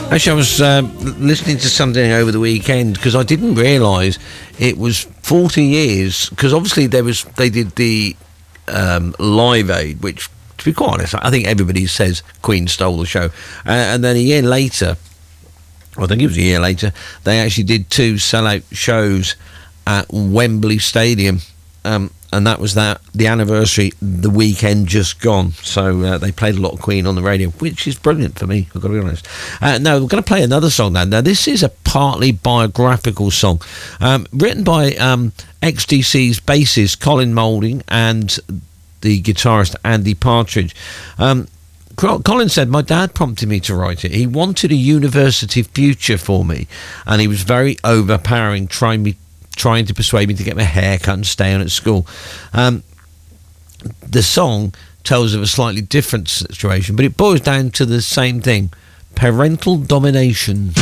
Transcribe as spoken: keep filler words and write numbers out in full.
Actually, I was uh, listening to something over the weekend because I didn't realise it was forty years. Because obviously there was they did the um, Live Aid, which, to be quite honest, I think everybody says Queen stole the show. Uh, and then a year later, I think it was a year later, they actually did two sellout shows at Wembley Stadium. Um, and that was that the anniversary, the weekend just gone. So uh, they played a lot of Queen on the radio, which is brilliant for me, I've got to be honest. Uh, no, we're going to play another song now. Now, this is a partly biographical song, um, written by um, X T C's bassist Colin Moulding and the guitarist Andy Partridge. Um, Colin said, my dad prompted me to write it. He wanted a university future for me, and he was very overpowering, trying me trying to persuade me to get my hair cut and stay on at school. Um, the song tells of a slightly different situation, but it boils down to the same thing: parental domination.